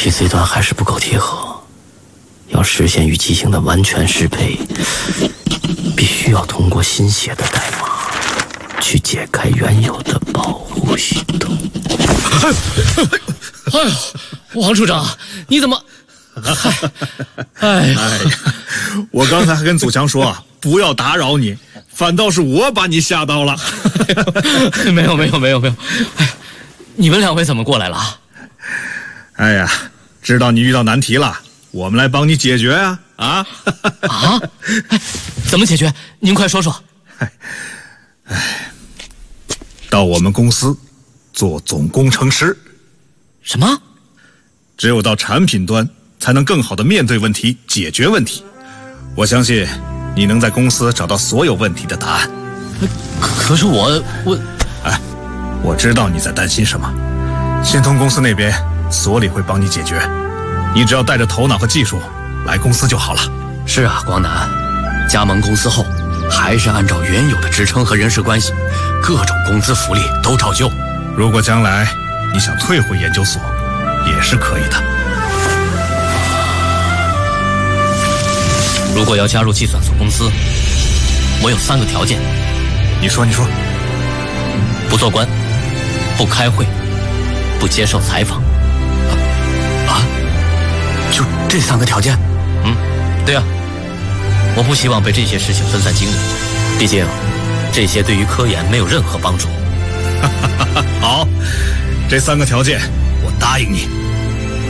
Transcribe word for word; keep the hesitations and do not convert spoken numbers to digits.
P C 端还是不够贴合，要实现与机型的完全适配，必须要通过新写的代码去解开原有的保护系统。 哎呦，王处长，你怎么？哎呀， 哎呀，我刚才还跟祖强说啊，不要打扰你，反倒是我把你吓到了。 没有没有没有没有，哎，你们两位怎么过来了？ 哎呀，知道你遇到难题了，我们来帮你解决呀！啊啊！哎，怎么解决？您快说说。 哎，到我们公司做总工程师。 什么？ 只有到产品端，才能更好的面对问题，解决问题。我相信你能在公司找到所有问题的答案。 可是我我， 哎，我知道你在担心什么。信通公司那边，所里会帮你解决。你只要带着头脑和技术来公司就好了。 是啊，光南，加盟公司后，还是按照原有的职称和人事关系，各种工资福利都照旧。 如果将来你想退回研究所，也是可以的。 如果要加入计算所公司，我有三个条件。 你说，你说。 不做官，不开会，不接受采访。啊？就这三个条件？嗯，对啊。我不希望被这些事情分散精力，毕竟这些对于科研没有任何帮助。 好，这三个条件我答应你。